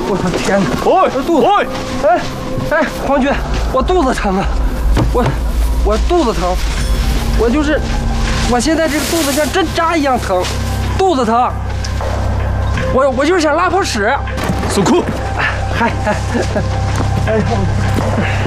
我的天哪！肚子！哎，皇军，我肚子疼啊！我肚子疼，我现在这个肚子像针扎一样疼，肚子疼。我就是想拉泡屎。 松裤。 哎。